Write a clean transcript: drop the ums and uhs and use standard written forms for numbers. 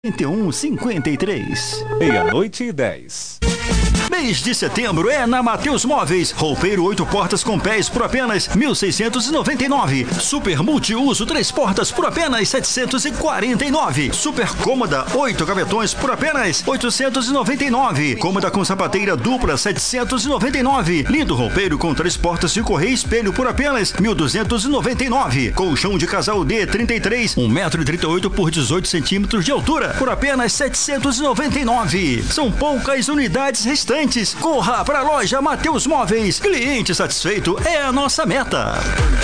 2153. 00:10. Mês de setembro é na Mateus Móveis. Roupeiro 8 portas com pés por apenas 1.699. Super multiuso 3 portas por apenas 749. Super cômoda 8 gavetões por apenas 899. Cômoda com sapateira dupla 799. Lindo roupeiro com 3 portas de correia e espelho por apenas 1.299. Colchão de casal D 33, 1,38 m por 18 cm de altura por apenas 799. São poucas unidades restantes. Corra para a loja Mateus Móveis. Cliente satisfeito é a nossa meta.